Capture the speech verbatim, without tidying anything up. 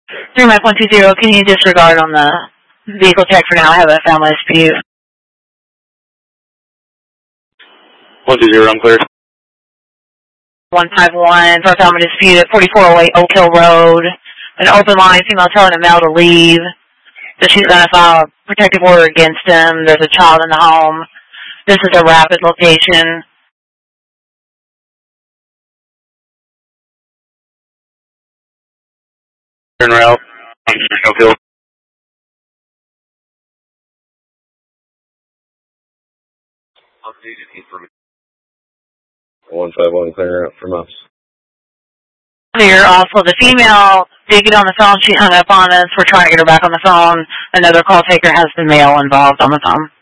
three Mike one two zero, can you disregard on the vehicle check for now? I have a family dispute. one two zero, I'm clear. one five one, for a family dispute at forty-four oh eight Oak Hill Road. An open line, female telling a male to leave. That she's going to file a protective order against him. There's a child in the home. This is a rapid location. Turn route. Oak Hill. Updated information. one five one, clear out from us. Clear. Also, the female did get on the phone. She hung up on us. We're trying to get her back on the phone. Another call taker has the male involved on the phone.